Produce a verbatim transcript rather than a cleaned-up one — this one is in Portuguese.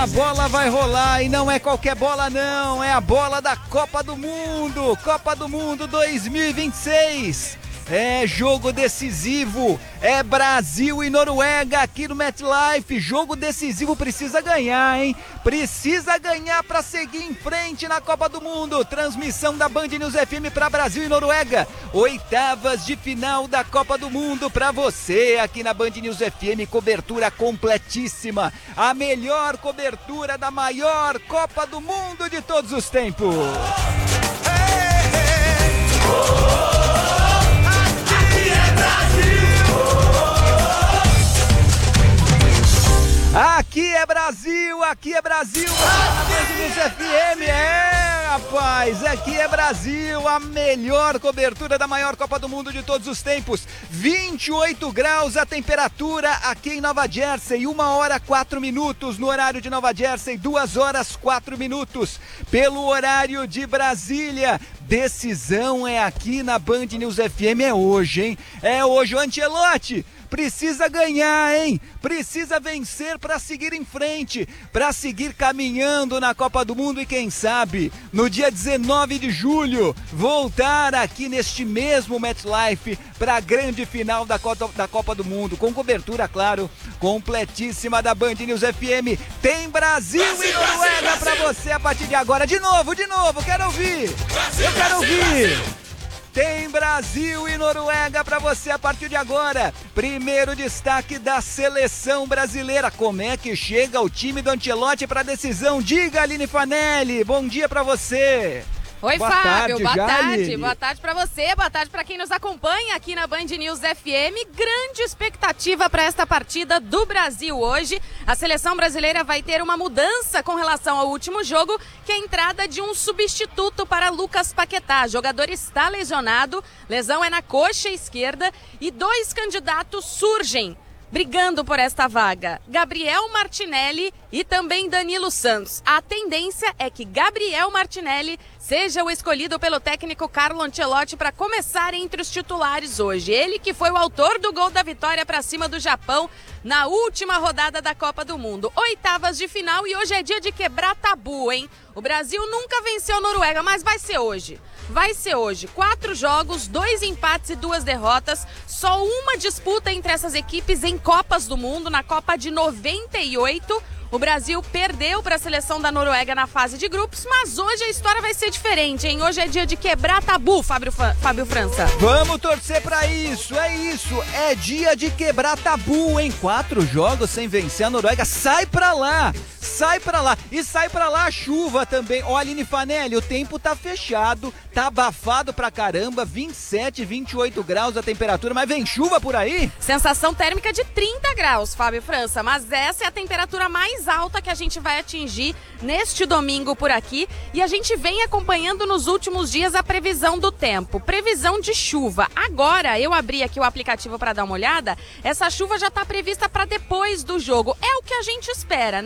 A bola vai rolar e não é qualquer bola não, é a bola da Copa do Mundo, Copa do Mundo dois mil e vinte e seis. É jogo decisivo, é Brasil e Noruega aqui no MetLife, jogo decisivo, precisa ganhar, hein? Precisa ganhar para seguir em frente na Copa do Mundo. Transmissão da Band News F M para Brasil e Noruega, oitavas de final da Copa do Mundo para você aqui na Band News F M, cobertura completíssima, a melhor cobertura da maior Copa do Mundo de todos os tempos. Aqui é Brasil, aqui é Brasil, na Band News F M, é rapaz, aqui é Brasil, a melhor cobertura da maior Copa do Mundo de todos os tempos, vinte e oito graus a temperatura aqui em Nova Jersey, uma hora quatro minutos no horário de Nova Jersey, duas horas quatro minutos pelo horário de Brasília. Decisão é aqui na Band News F M, é hoje, hein? É hoje, o Ancelotti precisa ganhar, hein? Precisa vencer para seguir em frente, para seguir caminhando na Copa do Mundo e quem sabe, no dia dezenove de julho, voltar aqui neste mesmo MetLife para a grande final da Copa, da Copa do Mundo, com cobertura, claro, completíssima da Band News F M. Tem Brasil, Brasil e Noruega para você a partir de agora. De novo, de novo, quero ouvir. Brasil, Eu quero Brasil, ouvir. Brasil. Tem Brasil e Noruega para você a partir de agora. Primeiro destaque da seleção brasileira. Como é que chega o time do Ancelotti para a decisão? Diga, Aline Fanelli. Bom dia para você. Oi, boa Fábio, tarde, boa já, tarde, Aline. boa tarde pra você, boa tarde pra quem nos acompanha aqui na Band News F M. Grande expectativa para esta partida do Brasil hoje. A seleção brasileira vai ter uma mudança com relação ao último jogo, que é a entrada de um substituto para Lucas Paquetá. O jogador está lesionado, lesão é na coxa esquerda e dois candidatos surgem brigando por esta vaga, Gabriel Martinelli e também Danilo Santos. A tendência é que Gabriel Martinelli seja o escolhido pelo técnico Carlo Ancelotti para começar entre os titulares hoje. Ele que foi o autor do gol da vitória para cima do Japão na última rodada da Copa do Mundo. Oitavas de final e hoje é dia de quebrar tabu, hein? O Brasil nunca venceu a Noruega, mas vai ser hoje. Vai ser hoje. Quatro jogos, dois empates e duas derrotas. Só uma disputa entre essas equipes em Copas do Mundo. Na Copa de noventa e oito, o Brasil perdeu para a seleção da Noruega na fase de grupos, mas hoje a história vai ser diferente, hein? Hoje é dia de quebrar tabu, Fábio, Fábio França. Vamos torcer para isso, é isso. É dia de quebrar tabu, em quatro jogos sem vencer a Noruega. Sai pra lá, sai pra lá. E sai pra lá a chuva também. Ó, Aline Fanelli, o tempo tá fechado, tá abafado pra caramba, vinte e sete, vinte e oito graus a temperatura, mas vem chuva por aí? Sensação térmica de trinta graus, Fábio França, mas essa é a temperatura mais alta que a gente vai atingir neste domingo por aqui e a gente vem acompanhando nos últimos dias a previsão do tempo, previsão de chuva. Agora eu abri aqui o aplicativo para dar uma olhada, essa chuva já está prevista para depois do jogo, é o que a gente espera, né?